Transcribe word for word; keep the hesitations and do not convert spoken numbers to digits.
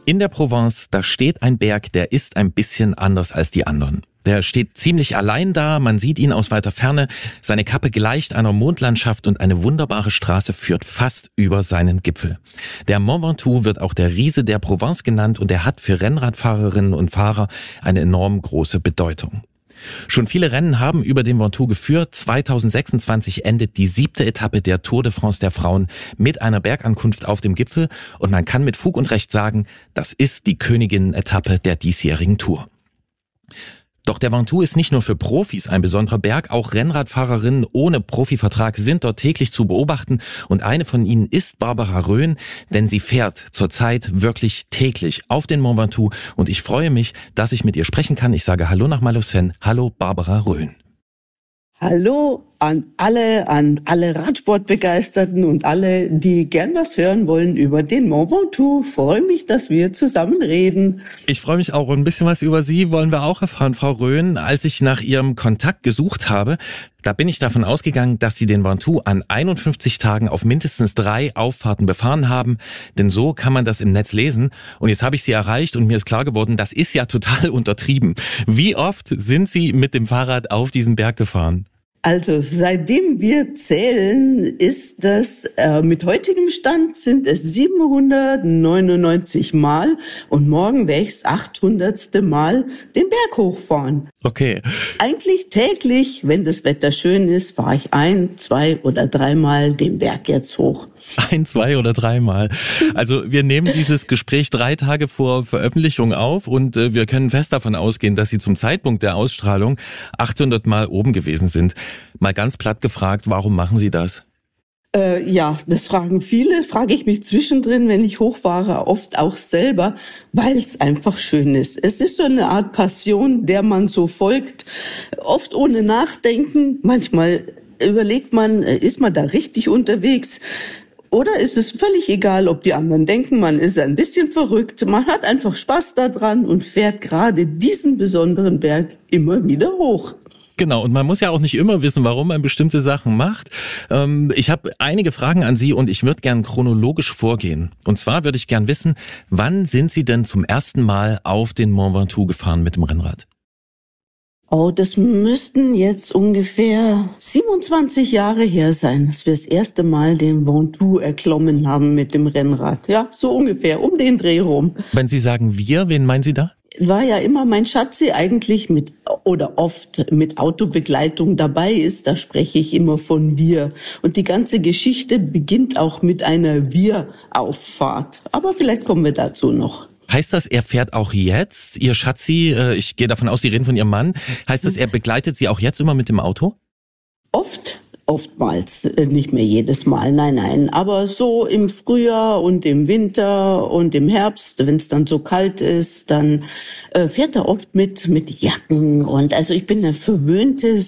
In der Provence, da steht ein Berg, der ist ein bisschen anders als die anderen. Der steht ziemlich allein da, man sieht ihn aus weiter Ferne, seine Kappe gleicht einer Mondlandschaft und eine wunderbare Straße führt fast über seinen Gipfel. Der Mont Ventoux wird auch der Riese der Provence genannt und er hat für Rennradfahrerinnen und Fahrer eine enorm große Bedeutung. Schon viele Rennen haben über den Ventoux geführt. zweitausendsechsundzwanzig endet die siebte Etappe der Tour de France der Frauen mit einer Bergankunft auf dem Gipfel. Und man kann mit Fug und Recht sagen, das ist die Königinnen-Etappe der diesjährigen Tour. Doch der Ventoux ist nicht nur für Profis ein besonderer Berg, auch Rennradfahrerinnen ohne Profivertrag sind dort täglich zu beobachten und eine von ihnen ist Barbara Rhön, denn sie fährt zurzeit wirklich täglich auf den Mont Ventoux und ich freue mich, dass ich mit ihr sprechen kann. Ich sage Hallo nach Malaucène. Hallo Barbara Rhön. Hallo an alle, an alle Radsportbegeisterten und alle, die gern was hören wollen über den Mont Ventoux. Freue mich, dass wir zusammen reden. Ich freue mich auch. Und ein bisschen was über Sie wollen wir auch erfahren, Frau Rhön. Als ich nach Ihrem Kontakt gesucht habe, da bin ich davon ausgegangen, dass Sie den Ventoux an einundfünfzig Tagen auf mindestens drei Auffahrten befahren haben. Denn so kann man das im Netz lesen. Und jetzt habe ich Sie erreicht und mir ist klar geworden, das ist ja total untertrieben. Wie oft sind Sie mit dem Fahrrad auf diesen Berg gefahren? Also seitdem wir zählen, ist das äh, mit heutigem Stand sind es siebenhundertneunundneunzig Mal und morgen werde ich das achthundertste Mal den Berg hochfahren. Okay. Eigentlich täglich, wenn das Wetter schön ist, fahre ich ein, zwei oder dreimal den Berg jetzt hoch. Ein, zwei oder dreimal. Also wir nehmen dieses Gespräch drei Tage vor Veröffentlichung auf und äh, wir können fest davon ausgehen, dass Sie zum Zeitpunkt der Ausstrahlung achthundert Mal oben gewesen sind. Mal ganz platt gefragt, warum machen Sie das? Äh, ja, das fragen viele, frage ich mich zwischendrin, wenn ich hochfahre, oft auch selber, weil es einfach schön ist. Es ist so eine Art Passion, der man so folgt, oft ohne Nachdenken. Manchmal überlegt man, ist man da richtig unterwegs? Oder ist es völlig egal, ob die anderen denken, man ist ein bisschen verrückt, man hat einfach Spaß daran und fährt gerade diesen besonderen Berg immer wieder hoch. Genau, und man muss ja auch nicht immer wissen, warum man bestimmte Sachen macht. Ähm, ich habe einige Fragen an Sie und ich würde gern chronologisch vorgehen. Und zwar würde ich gern wissen, wann sind Sie denn zum ersten Mal auf den Mont Ventoux gefahren mit dem Rennrad? Oh, das müssten jetzt ungefähr siebenundzwanzig Jahre her sein, dass wir das erste Mal den Ventoux erklommen haben mit dem Rennrad. Ja, so ungefähr, um den Dreh rum. Wenn Sie sagen wir, wen meinen Sie da? War ja immer mein Schatzi eigentlich mit oder oft mit Autobegleitung dabei ist, da spreche ich immer von wir. Und die ganze Geschichte beginnt auch mit einer Wir-Auffahrt. Aber vielleicht kommen wir dazu noch. Heißt das, er fährt auch jetzt, Ihr Schatzi, ich gehe davon aus, Sie reden von Ihrem Mann, heißt das, er begleitet Sie auch jetzt immer mit dem Auto? Oft. Oftmals, nicht mehr jedes Mal, nein, nein. Aber so im Frühjahr und im Winter und im Herbst, wenn es dann so kalt ist, dann äh, fährt er oft mit mit Jacken. Und also ich bin eine verwöhnte